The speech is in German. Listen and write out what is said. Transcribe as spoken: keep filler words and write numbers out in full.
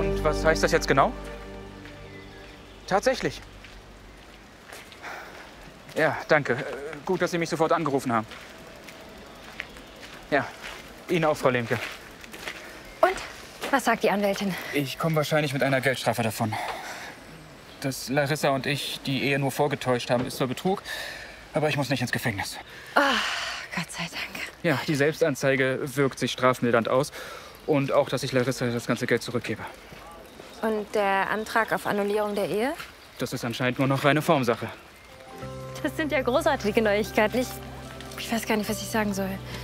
Und was heißt das jetzt genau? Tatsächlich. Ja, danke. Äh, Gut, dass Sie mich sofort angerufen haben. Ja, Ihnen auch, Frau Lemke. Und? Was sagt die Anwältin? Ich komme wahrscheinlich mit einer Geldstrafe davon. Dass Larissa und ich die Ehe nur vorgetäuscht haben, ist zwar Betrug, aber ich muss nicht ins Gefängnis. Oh, Gott sei Dank. Ja, die Selbstanzeige wirkt sich strafmildernd aus. Und auch, dass ich Larissa das ganze Geld zurückgebe. Und der Antrag auf Annullierung der Ehe? Das ist anscheinend nur noch reine Formsache. Das sind ja großartige Neuigkeiten. Ich, ich weiß gar nicht, was ich sagen soll.